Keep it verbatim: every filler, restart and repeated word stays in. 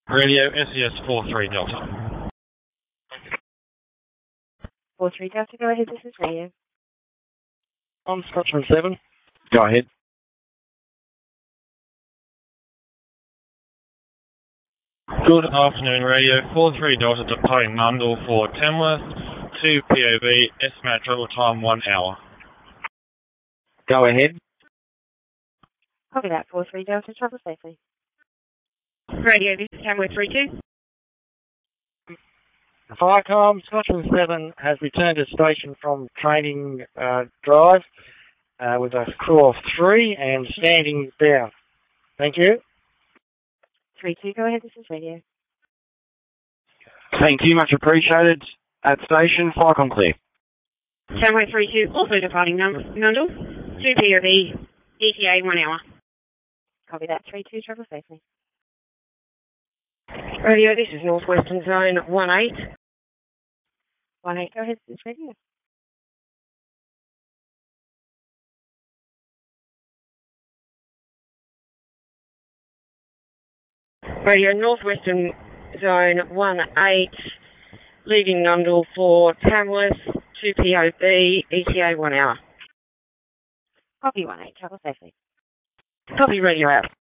Radio S E S four three Delta. four three Delta, go ahead, this is radio. I'm Scotchman seven. Go ahead. Good afternoon, Radio four three Delta departing Mundle for Tamworth, two P O V, estimated travel time one hour. Go ahead. Copy that, four three Delta, travel safely. Radio, this is Tamworth three two. Firecom, Scotchman seven has returned to station from training uh, drive uh, with a crew of three and standing down. Thank you. three two, go ahead, this is radio. Thank you, much appreciated. At station, Firecom clear. Tamworth three two, also departing Mundle, two P O V, E T A one hour. Copy that, three two, travel safely. Radio, this is Northwestern Zone one eight. one eight, go ahead, this is radio. Radio, Northwestern Zone one eight, leaving Nundle for Tamworth, two P O V, E T A one hour. Copy one eight, travel safely. Copy, radio out.